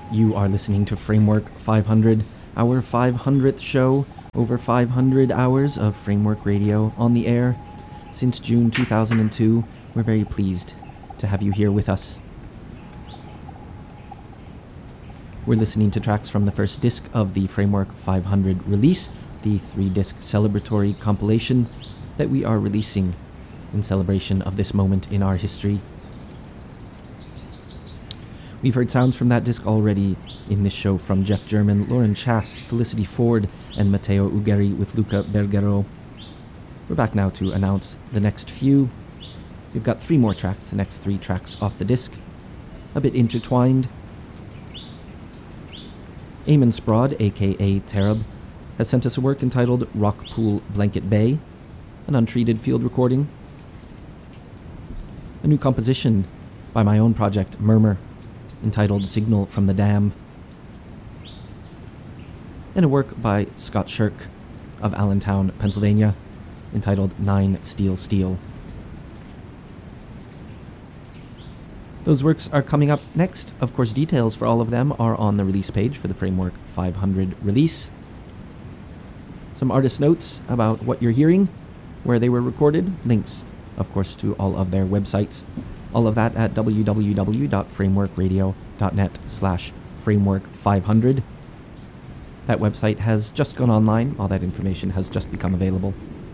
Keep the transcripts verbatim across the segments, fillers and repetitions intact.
You are listening to Framework five hundred, our five hundredth show, over five hundred hours of Framework Radio on the air. Since June two thousand two, we're very pleased to have you here with us. We're listening to tracks from the first disc of the Framework five hundred release, the three-disc celebratory compilation that we are releasing in celebration of this moment in our history. We've heard sounds from that disc already in this show from Jeff German, Lauren Chass, Felicity Ford, and Matteo Ugeri with Luca Bergero. We're back now to announce the next few. We've got three more tracks, the next three tracks off the disc, a bit intertwined. Eamon Sprod, aka Terab, has sent us a work entitled Rockpool Blanket Bay, an untreated field recording. A new composition by my own project, Murmur, entitled Signal from the Dam. And a work by Scott Shirk of Allentown, Pennsylvania, entitled Nine Steel Steel. Those works are coming up next. Of course, details for all of them are on the release page for the Framework five hundred release. Some artist notes about what you're hearing, where they were recorded, links, of course, to all of their websites. All of that at www.frameworkradio.net slash framework 500. That website has just gone online. All that information has just become available.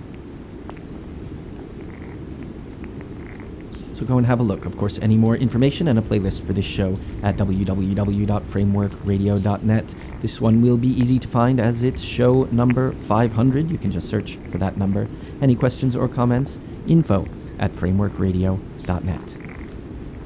So go and have a look. Of course, any more information and a playlist for this show at www.frameworkradio.net. This one will be easy to find as it's show number five hundred. You can just search for that number. Any questions or comments? Info at frameworkradio dot net.